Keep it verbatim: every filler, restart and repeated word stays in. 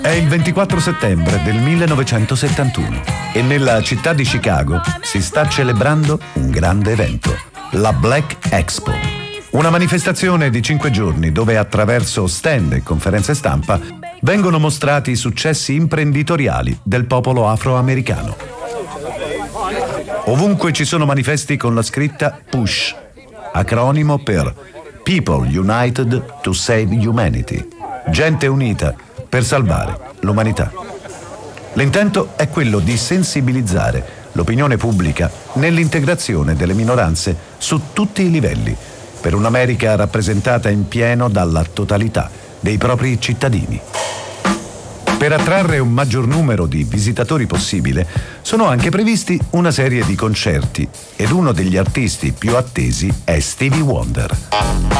È il ventiquattro settembre del millenovecentosettantuno e nella città di Chicago si sta celebrando un grande evento, la Black Expo. Una manifestazione di cinque giorni dove attraverso stand e conferenze stampa vengono mostrati i successi imprenditoriali del popolo afroamericano. Ovunque ci sono manifesti con la scritta PUSH, acronimo per People United to Save Humanity, gente unita per salvare l'umanità. L'intento è quello di sensibilizzare l'opinione pubblica nell'integrazione delle minoranze su tutti i livelli, per un'America rappresentata in pieno dalla totalità dei propri cittadini. Per attrarre un maggior numero di visitatori possibile, sono anche previsti una serie di concerti ed uno degli artisti più attesi è Stevie Wonder.